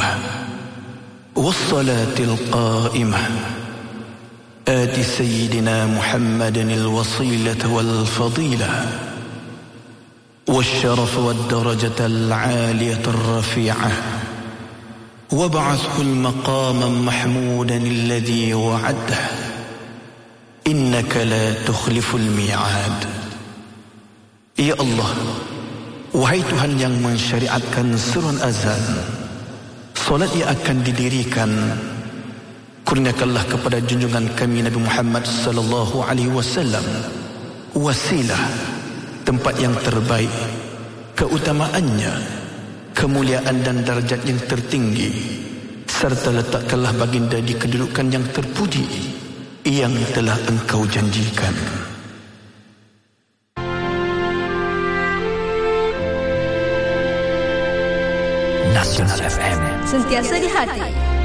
والصلاة القائمة آت سيدنا محمد الوصيلة والفضيلة والشرف والدرجة العالية الرفيعة وابعثه المقام محمودا الذي وعده إنك لا تخلف الميعاد. Ya Allah, wahai Tuhan yang mensyariatkan surun azan, solat yang akan didirikan, kurniakanlah kepada junjungan kami Nabi Muhammad sallallahu alaihi wasallam wasilah, tempat yang terbaik, keutamaannya, kemuliaan dan darjat yang tertinggi, serta letakkanlah baginda di kedudukan yang terpuji yang telah Engkau janjikan. Nasional FM, sentiasa di hati.